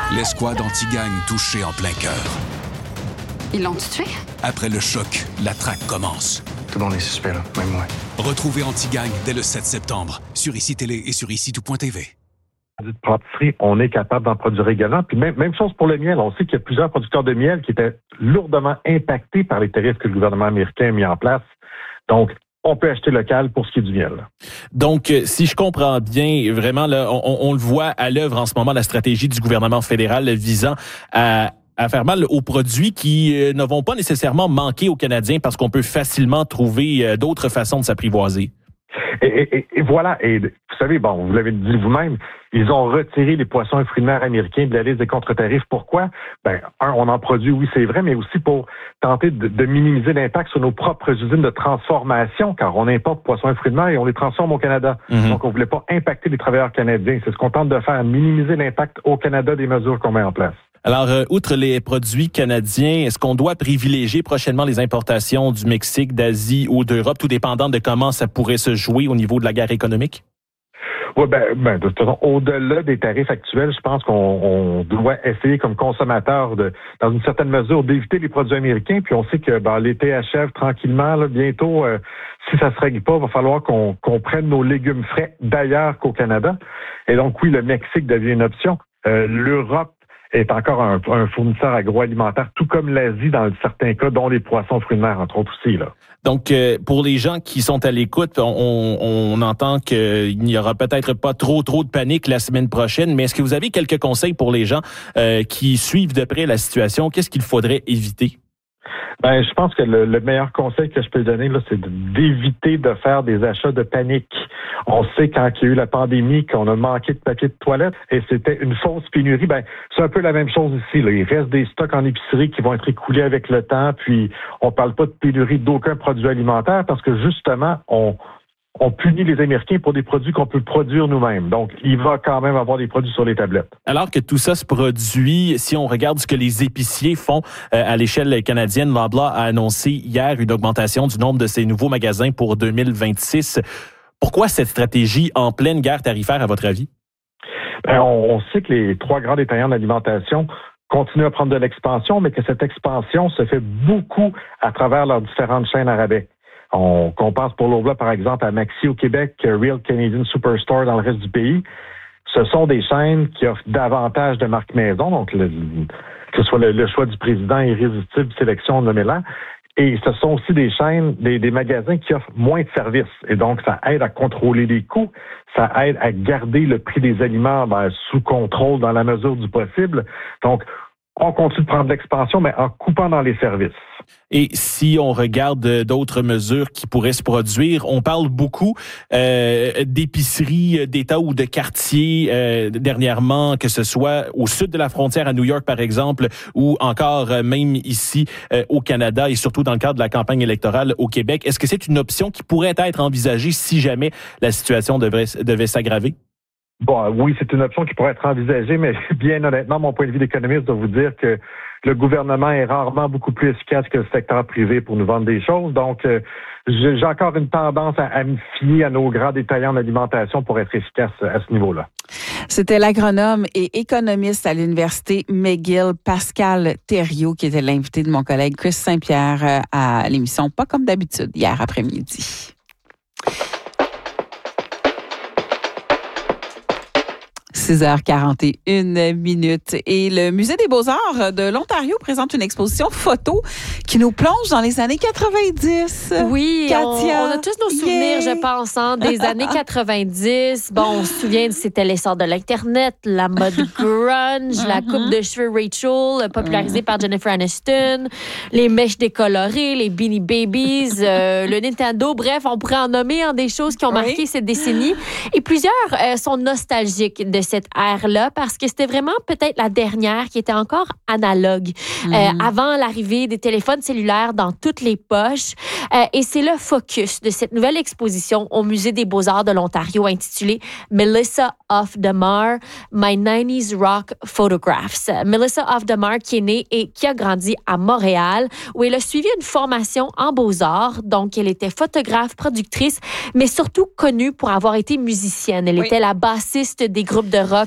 L'escouade anti-gang touchée en plein cœur. Ils l'ont tué? Après le choc, la traque commence. Tout le monde est suspect, là, même moi. Retrouvez Anti-Gang dès le 7 septembre sur ICI Télé et sur ICI-tout.tv. Pâtisserie, on est capable d'en produire également. Puis même chose pour le miel. On sait qu'il y a plusieurs producteurs de miel qui étaient lourdement impactés par les tarifs que le gouvernement américain a mis en place. Donc, on peut acheter local pour ce qui est du miel. Donc, si je comprends bien, vraiment, là, on le voit à l'œuvre en ce moment, la stratégie du gouvernement fédéral visant à faire mal aux produits qui ne vont pas nécessairement manquer aux Canadiens parce qu'on peut facilement trouver d'autres façons de s'apprivoiser. Et voilà. Et vous savez, bon, vous l'avez dit vous-même, ils ont retiré les poissons et fruits de mer américains de la liste des contre-tarifs. Pourquoi? On en produit, oui, c'est vrai, mais aussi pour tenter de minimiser l'impact sur nos propres usines de transformation, car on importe poissons et fruits de mer et on les transforme au Canada. Mm-hmm. Donc, on voulait pas impacter les travailleurs canadiens. C'est ce qu'on tente de faire, minimiser l'impact au Canada des mesures qu'on met en place. Alors, outre les produits canadiens, est-ce qu'on doit privilégier prochainement les importations du Mexique, d'Asie ou d'Europe, tout dépendant de comment ça pourrait se jouer au niveau de la guerre économique? Oui, de toute façon, au-delà des tarifs actuels, je pense qu'on doit essayer comme consommateur dans une certaine mesure, d'éviter les produits américains. Puis on sait que l'été achève tranquillement, là, bientôt. Si ça se règle pas, il va falloir qu'on prenne nos légumes frais d'ailleurs qu'au Canada. Et donc, oui, le Mexique devient une option. L'Europe est encore un fournisseur agroalimentaire, tout comme l'Asie dans certains cas, dont les poissons, fruits de mer, entre autres aussi, là. Donc, pour les gens qui sont à l'écoute, on entend qu'il n'y aura peut-être pas trop de panique la semaine prochaine, mais est-ce que vous avez quelques conseils pour les gens qui suivent de près la situation? Qu'est-ce qu'il faudrait éviter? Je pense que le meilleur conseil que je peux donner, là, c'est d'éviter de faire des achats de panique. On sait quand il y a eu la pandémie qu'on a manqué de papier de toilette et c'était une fausse pénurie. C'est un peu la même chose ici, là. Il reste des stocks en épicerie qui vont être écoulés avec le temps, puis on parle pas de pénurie d'aucun produit alimentaire parce que justement, on punit les Américains pour des produits qu'on peut produire nous-mêmes. Donc, il va quand même avoir des produits sur les tablettes. Alors que tout ça se produit, si on regarde ce que les épiciers font à l'échelle canadienne, Loblaw a annoncé hier une augmentation du nombre de ses nouveaux magasins pour 2026. Pourquoi cette stratégie en pleine guerre tarifaire, à votre avis? On sait que les trois grands détaillants d'alimentation continuent à prendre de l'expansion, mais que cette expansion se fait beaucoup à travers leurs différentes chaînes à rabais. Qu'on pense pour Loblaw, par exemple, à Maxi au Québec, Real Canadian Superstore dans le reste du pays. Ce sont des chaînes qui offrent davantage de marques maison, donc que ce soit le choix du président irrésistible, sélection, nommez-la. Et ce sont aussi des chaînes, des magasins qui offrent moins de services. Et donc, ça aide à contrôler les coûts, ça aide à garder le prix des aliments sous contrôle dans la mesure du possible. Donc, on continue de prendre l'expansion, mais en coupant dans les services. Et si on regarde d'autres mesures qui pourraient se produire, on parle beaucoup d'épiceries d'État ou de quartiers dernièrement, que ce soit au sud de la frontière à New York, par exemple, ou encore même ici au Canada et surtout dans le cadre de la campagne électorale au Québec. Est-ce que c'est une option qui pourrait être envisagée si jamais la situation devait s'aggraver? Oui, c'est une option qui pourrait être envisagée, mais bien honnêtement, mon point de vue d'économiste doit vous dire que le gouvernement est rarement beaucoup plus efficace que le secteur privé pour nous vendre des choses. Donc, j'ai encore une tendance à me fier à nos grands détaillants d'alimentation pour être efficace à ce niveau-là. C'était l'agronome et économiste à l'Université McGill, Pascal Thériault, qui était l'invité de mon collègue Chris Saint-Pierre à l'émission Pas comme d'habitude, hier après-midi. 6h41 minutes. Et le Musée des Beaux-Arts de l'Ontario présente une exposition photo qui nous plonge dans les années 90. Oui, Katia, on a tous nos souvenirs, je pense, des années 90. Bon, on se souvient, c'était l'essor de l'Internet, la mode grunge, la coupe de cheveux Rachel, popularisée par Jennifer Aniston, les mèches décolorées, les Beanie Babies, le Nintendo. Bref, on pourrait en nommer des choses qui ont marqué cette décennie. Et plusieurs sont nostalgiques de cette ère-là parce que c'était vraiment peut-être la dernière qui était encore analogue avant l'arrivée des téléphones cellulaires dans toutes les poches. Et c'est le focus de cette nouvelle exposition au Musée des Beaux-Arts de l'Ontario intitulée Melissa Off the Mar, My 90s Rock Photographs. Melissa Off the Mar qui est née et qui a grandi à Montréal où elle a suivi une formation en beaux-arts. Donc, elle était photographe, productrice, mais surtout connue pour avoir été musicienne. Elle était la bassiste des groupes de